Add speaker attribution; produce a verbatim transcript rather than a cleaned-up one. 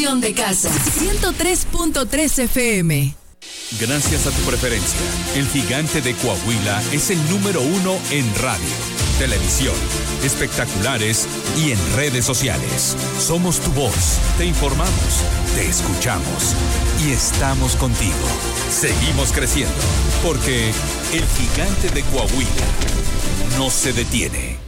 Speaker 1: estación de casa. ciento tres punto tres F M.
Speaker 2: Gracias a tu preferencia, el Gigante de Coahuila es el número uno en radio, televisión, espectaculares y en redes sociales. Somos tu voz, te informamos, te escuchamos y estamos contigo. Seguimos creciendo, porque el Gigante de Coahuila no se detiene.